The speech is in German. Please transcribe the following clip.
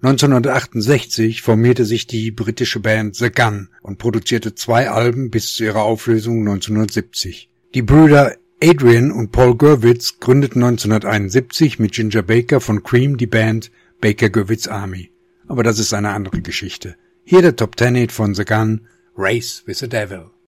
1968 formierte sich die britische Band The Gun und produzierte 2 Alben bis zu ihrer Auflösung 1970. Die Brüder Adrian und Paul Gurwitz gründeten 1971 mit Ginger Baker von Cream die Band Baker Gurwitz Army. Aber das ist eine andere Geschichte. Hier der Top 10 Hit von The Gun, Race with the Devil.